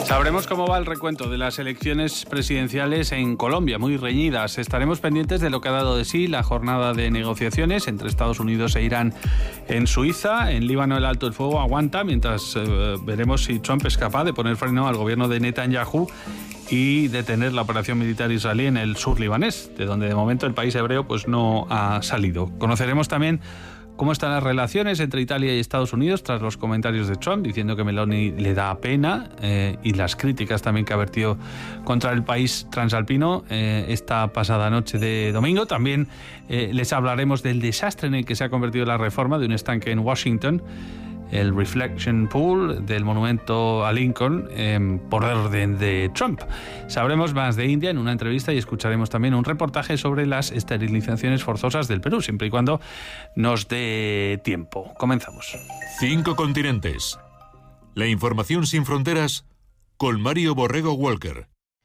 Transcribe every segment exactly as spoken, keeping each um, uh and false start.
Sabremos cómo va el recuento de las elecciones presidenciales en Colombia, muy reñidas. Estaremos pendientes de lo que ha dado de sí la jornada de negociaciones entre Estados Unidos e Irán en Suiza. En Líbano el alto el fuego aguanta, mientras eh, veremos si Trump es capaz de poner freno al gobierno de Netanyahu y detener la operación militar israelí en el sur libanés, de donde de momento el país hebreo pues no ha salido. Conoceremos también cómo están las relaciones entre Italia y Estados Unidos tras los comentarios de Trump diciendo que Meloni le da pena eh, y las críticas también que ha vertido contra el país transalpino eh, esta pasada noche de domingo. También eh, les hablaremos del desastre en el que se ha convertido la reforma de un estanque en Washington, el Reflection Pool del monumento a Lincoln, eh, por orden de Trump. Sabremos más de India en una entrevista y escucharemos también un reportaje sobre las esterilizaciones forzosas del Perú, siempre y cuando nos dé tiempo. Comenzamos. Cinco continentes. La información sin fronteras con Mario Borrego Walker.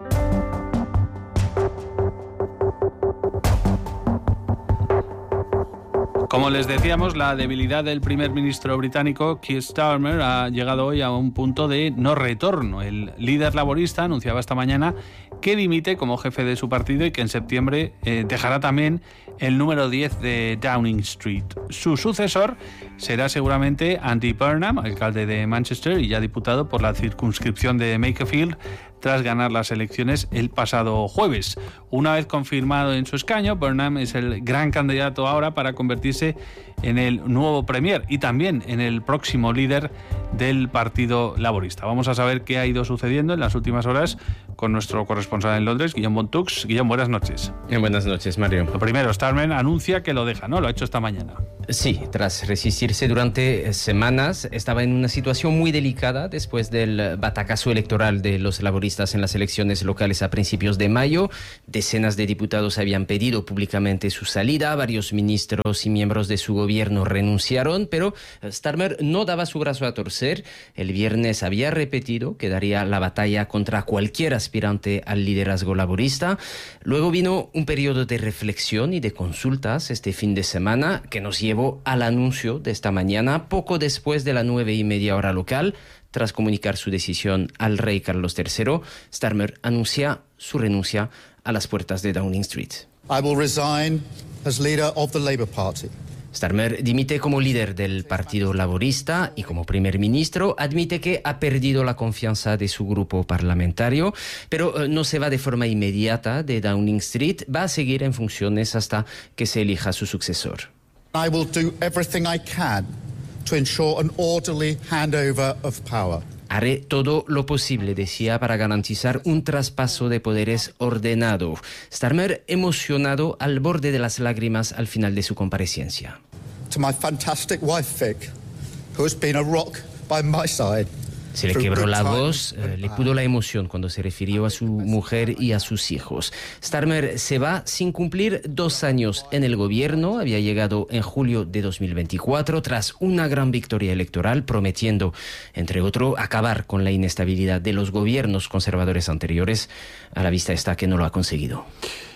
Como les decíamos, la debilidad del primer ministro británico Keir Starmer ha llegado hoy a un punto de no retorno. El líder laborista anunciaba esta mañana que dimite como jefe de su partido y que en septiembre eh, dejará también el número diez de Downing Street. Su sucesor será seguramente Andy Burnham, alcalde de Manchester y ya diputado por la circunscripción de Makerfield, tras ganar las elecciones el pasado jueves. Una vez confirmado en su escaño, Burnham es el gran candidato ahora para convertirse en el nuevo premier y también en el próximo líder del Partido Laborista. Vamos a saber qué ha ido sucediendo en las últimas horas con nuestro corresponsal en Londres, Guillaume Bontux. Guillaume, buenas noches. Buenas noches, Mario. Lo primero, Starmer anuncia que lo deja, ¿no? Lo ha hecho esta mañana. Sí, tras resistirse durante semanas, estaba en una situación muy delicada después del batacazo electoral de los laboristas en las elecciones locales a principios de mayo. Decenas de diputados habían pedido públicamente su salida, varios ministros y miembros de su gobierno renunciaron, pero Starmer no daba su brazo a torcer. El viernes había repetido que daría la batalla contra cualquier aspirante al liderazgo laborista. Luego vino un periodo de reflexión y de consultas este fin de semana que nos llevó al anuncio de esta mañana, poco después de las nueve y media hora local. Tras comunicar su decisión al rey Carlos tercero, Starmer anuncia su renuncia a las puertas de Downing Street. I will resign as leader of the Labour Party. Starmer dimite como líder del Partido Laborista y como primer ministro admite que ha perdido la confianza de su grupo parlamentario, pero no se va de forma inmediata de Downing Street, va a seguir en funciones hasta que se elija su sucesor. I will do everything I can to ensure an orderly handover of power. Haré todo lo posible, decía, para garantizar un traspaso de poderes ordenado. Starmer emocionado al borde de las lágrimas al final de su comparecencia. To my fantastic wife Vic, who has been a rock by my side. Se le quebró la voz, eh, le pudo la emoción cuando se refirió a su mujer y a sus hijos. Starmer se va sin cumplir dos años en el gobierno. Había llegado en julio de dos mil veinticuatro tras una gran victoria electoral, prometiendo, entre otros, acabar con la inestabilidad de los gobiernos conservadores anteriores. A la vista está que no lo ha conseguido.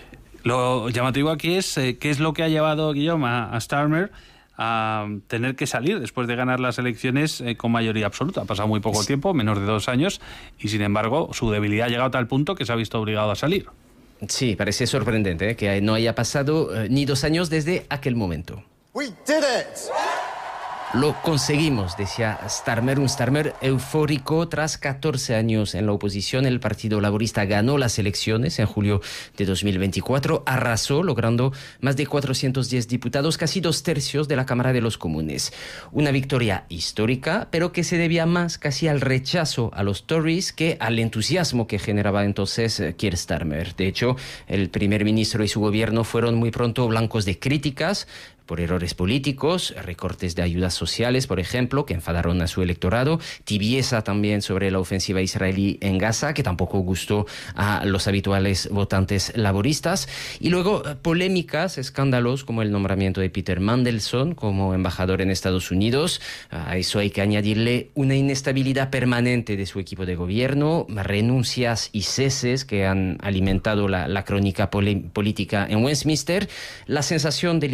Lo llamativo aquí es eh, qué es lo que ha llevado, Guillaume, a, a Starmer a tener que salir después de ganar las elecciones eh, con mayoría absoluta. Ha pasado muy poco tiempo, menos de dos años, y sin embargo su debilidad ha llegado a tal punto que se ha visto obligado a salir. Sí, parece sorprendente ¿eh? que no haya pasado eh, ni dos años desde aquel momento. We did it! Lo conseguimos, decía Starmer, un Starmer eufórico. Tras catorce años en la oposición, el Partido Laborista ganó las elecciones en julio de dos mil veinticuatro, arrasó, logrando más de cuatrocientos diez diputados, casi dos tercios de la Cámara de los Comunes. Una victoria histórica, pero que se debía más casi al rechazo a los Tories que al entusiasmo que generaba entonces Keir Starmer. De hecho, el primer ministro y su gobierno fueron muy pronto blancos de críticas por errores políticos, recortes de ayudas sociales, por ejemplo, que enfadaron a su electorado, tibieza también sobre la ofensiva israelí en Gaza, que tampoco gustó a los habituales votantes laboristas, y luego polémicas, escándalos, como el nombramiento de Peter Mandelson como embajador en Estados Unidos. A eso hay que añadirle una inestabilidad permanente de su equipo de gobierno, renuncias y ceses que han alimentado la, la crónica política en Westminster, la sensación de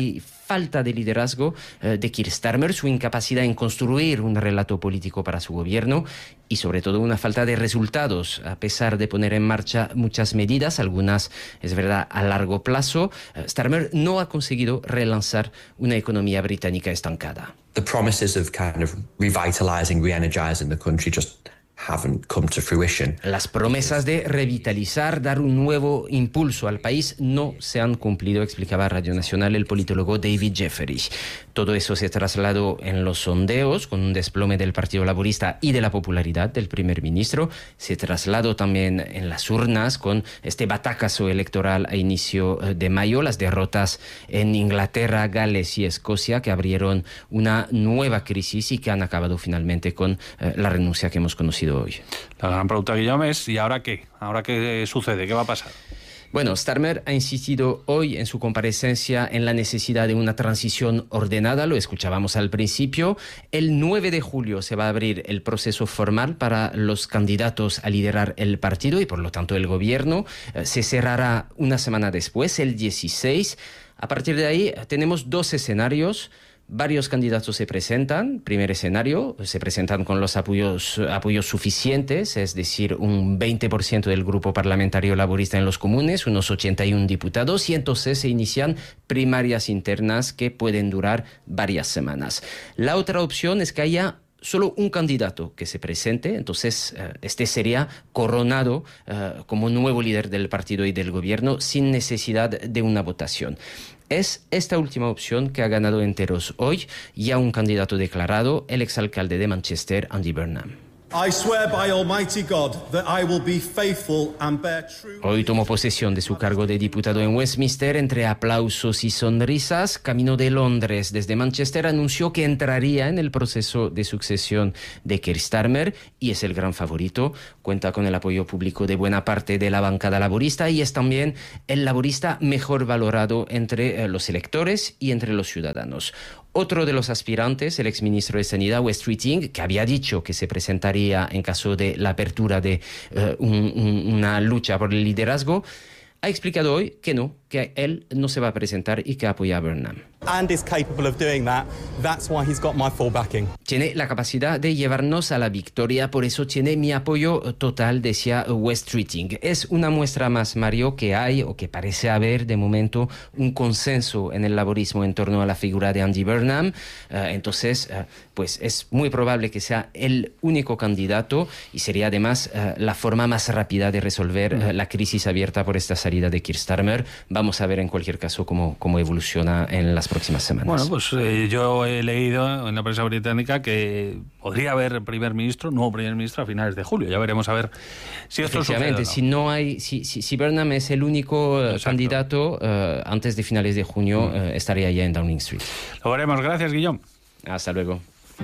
falta de liderazgo eh, de Keir Starmer, su incapacidad en construir un relato político para su gobierno y sobre todo una falta de resultados, a pesar de poner en marcha muchas medidas, algunas, es verdad, a largo plazo. eh, Starmer no ha conseguido relanzar una economía británica estancada. The promises of kind of revitalizing, re-energizing the country just haven't come to fruition. Las promesas de revitalizar, dar un nuevo impulso al país no se han cumplido, explicaba a Radio Nacional el politólogo David Jeffery. Todo eso se trasladó en los sondeos, con un desplome del Partido Laborista y de la popularidad del primer ministro. Se trasladó también en las urnas, con este batacazo electoral a inicio de mayo, las derrotas en Inglaterra, Gales y Escocia, que abrieron una nueva crisis y que han acabado finalmente con eh, la renuncia que hemos conocido hoy. La gran pregunta, Guillaume, es ¿y ahora qué? ¿Ahora qué sucede? ¿Qué va a pasar? Bueno, Starmer ha insistido hoy en su comparecencia en la necesidad de una transición ordenada, lo escuchábamos al principio. El nueve de julio se va a abrir el proceso formal para los candidatos a liderar el partido y por lo tanto el gobierno. Eh, se cerrará una semana después, el dieciséis. A partir de ahí tenemos dos escenarios. Varios candidatos se presentan. Primer escenario, se presentan con los apoyos, apoyos suficientes, es decir, un veinte por ciento del grupo parlamentario laborista en los comunes, unos ochenta y uno diputados, y entonces se inician primarias internas que pueden durar varias semanas. La otra opción es que haya solo un candidato que se presente, entonces uh, este sería coronado uh, como nuevo líder del partido y del gobierno sin necesidad de una votación. Es esta última opción que ha ganado enteros hoy, ya un candidato declarado, el exalcalde de Manchester, Andy Burnham. I swear by Almighty God that I will be faithful and bear true. Hoy tomó posesión de su cargo de diputado en Westminster entre aplausos y sonrisas. Camino de Londres desde Manchester anunció que entraría en el proceso de sucesión de Keir Starmer y es el gran favorito. Cuenta con el apoyo público de buena parte de la bancada laborista y es también el laborista mejor valorado entre eh, los electores y entre los ciudadanos. Otro de los aspirantes, el exministro de Sanidad, Wes Streeting, que había dicho que se presentaría en caso de la apertura de uh, un, un, una lucha por el liderazgo, ha explicado hoy que no, que él no se va a presentar y que apoya a Burnham. And is capable of doing that. That's why he's got my full backing. Tiene la capacidad de llevarnos a la victoria, por eso tiene mi apoyo total, decía Wes Streeting. Es una muestra más, Mario, que hay o que parece haber de momento un consenso en el laborismo en torno a la figura de Andy Burnham. Uh, entonces, uh, pues es muy probable que sea el único candidato y sería además uh, la forma más rápida de resolver uh, la crisis abierta por esta salida de Keir Starmer. Vamos a ver en cualquier caso cómo, cómo evoluciona en las próximas semanas. Bueno, pues eh, yo he leído en la prensa británica que podría haber primer ministro, nuevo primer ministro a finales de julio. Ya veremos a ver si esto sucede o no. Si no hay, si, si, si Burnham es el único uh, candidato uh, antes de finales de junio, mm. uh, estaría ya en Downing Street. Lo veremos. Gracias, Guillaume. Hasta luego.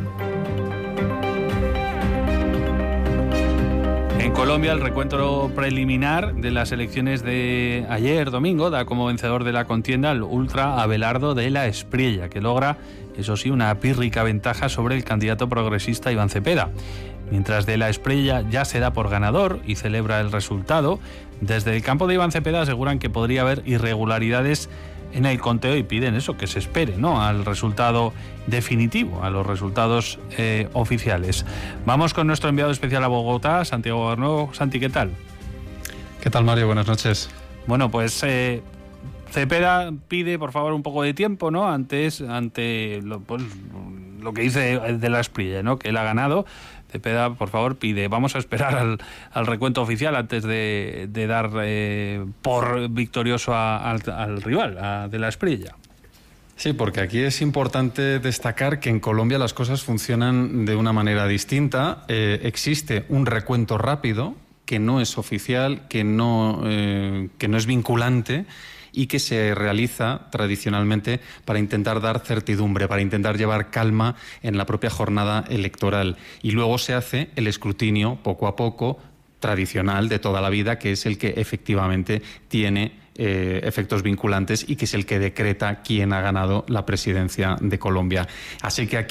En Colombia, el recuento preliminar de las elecciones de ayer domingo da como vencedor de la contienda al ultra Abelardo de la Espriella, que logra, eso sí, una pírrica ventaja sobre el candidato progresista Iván Cepeda. Mientras de la Espriella ya se da por ganador y celebra el resultado, desde el campo de Iván Cepeda aseguran que podría haber irregularidades en el conteo y piden eso, que se espere, ¿no?, al resultado definitivo, a los resultados eh, oficiales. Vamos con nuestro enviado especial a Bogotá, Santiago Garnó. Santi, ¿qué tal? ¿Qué tal, Mario? Buenas noches. Bueno, pues eh, Cepeda pide, por favor, un poco de tiempo, ¿no?, antes, ante lo, pues, lo que dice de la Espriella, ¿no?, que él ha ganado. Cepeda, por favor, pide, vamos a esperar al, al recuento oficial antes de, de dar eh, por victorioso a, al, al rival, a de la Espriella. Sí, porque aquí es importante destacar que en Colombia las cosas funcionan de una manera distinta. Eh, existe un recuento rápido que no es oficial, que no, eh, que no es vinculante y que se realiza tradicionalmente para intentar dar certidumbre, para intentar llevar calma en la propia jornada electoral. Y luego se hace el escrutinio poco a poco, tradicional de toda la vida, que es el que efectivamente tiene eh, efectos vinculantes y que es el que decreta quién ha ganado la presidencia de Colombia. Así que aquí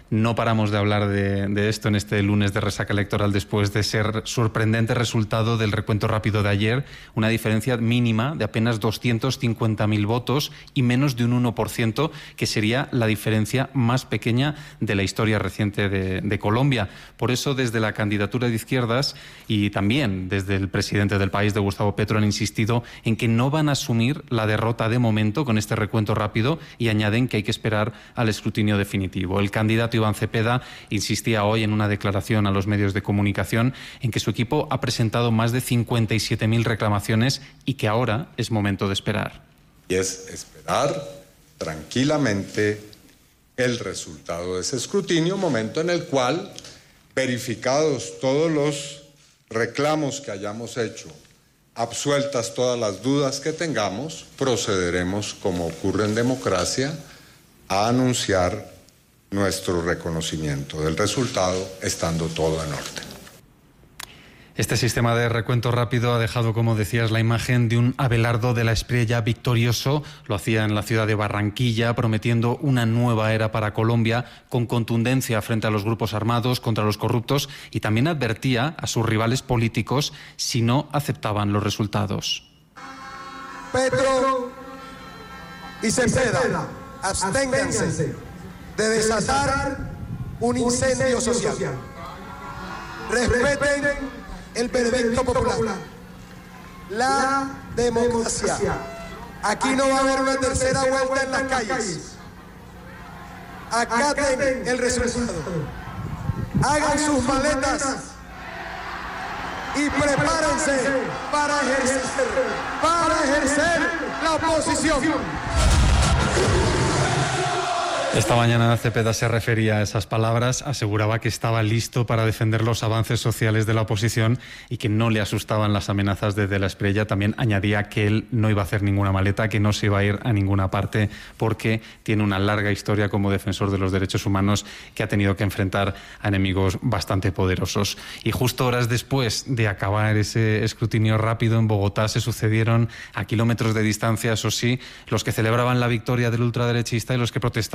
No paramos de hablar de, de esto en este lunes de resaca electoral después de ser sorprendente resultado del recuento rápido de ayer, una diferencia mínima de apenas doscientos cincuenta mil votos y menos de un uno por ciento, que sería la diferencia más pequeña de la historia reciente de, de Colombia. Por eso, desde la candidatura de izquierdas y también desde el presidente del país, de Gustavo Petro, han insistido en que no van a asumir la derrota de momento con este recuento rápido y añaden que hay que esperar al escrutinio definitivo. El candidato Iván Cepeda insistía hoy en una declaración a los medios de comunicación en que su equipo ha presentado más de cincuenta y siete mil reclamaciones y que ahora es momento de esperar. Y es esperar tranquilamente el resultado de ese escrutinio, momento en el cual, verificados todos los reclamos que hayamos hecho, absueltas todas las dudas que tengamos, procederemos, como ocurre en democracia, a anunciar nuestro reconocimiento del resultado, estando todo en orden. Este sistema de recuento rápido ha dejado, como decías, la imagen de un Abelardo de la Espriella victorioso. Lo hacía en la ciudad de Barranquilla, prometiendo una nueva era para Colombia, con contundencia frente a los grupos armados, contra los corruptos, y también advertía a sus rivales políticos si no aceptaban los resultados. Petro y Cepeda, absténganse de desatar un incendio social. Respeten el veredicto popular, la democracia. Aquí no va a haber una tercera vuelta en las calles. Acaten el resultado. Hagan sus maletas y prepárense para ejercer, para ejercer la oposición. Esta mañana Cepeda se refería a esas palabras, aseguraba que estaba listo para defender los avances sociales de la oposición y que no le asustaban las amenazas de De la Espriella. También añadía que él no iba a hacer ninguna maleta, que no se iba a ir a ninguna parte porque tiene una larga historia como defensor de los derechos humanos que ha tenido que enfrentar a enemigos bastante poderosos. Y justo horas después de acabar ese escrutinio rápido en Bogotá se sucedieron a kilómetros de distancia, eso sí, los que celebraban la victoria del ultraderechista y los que protestaban